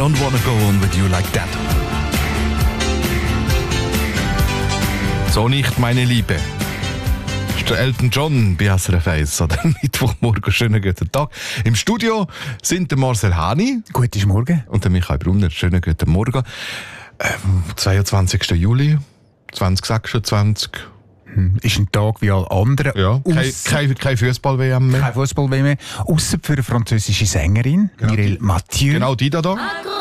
don't wanna go on with you like that. So nicht, meine Liebe. Das ist der Elton John bei SRF 1 oder Mittwochmorgen. Schönen guten Tag. Im Studio sind der Marcel Hani. Guten Morgen. Und der Michael Brunner. Schönen guten Morgen. 22. Juli 2026. Ist ein Tag wie alle anderen. Ja, kein Fußball-WM mehr. Kein Fußball-WM mehr. Ausser für eine französische Sängerin, Mireille Mathieu. Genau die da.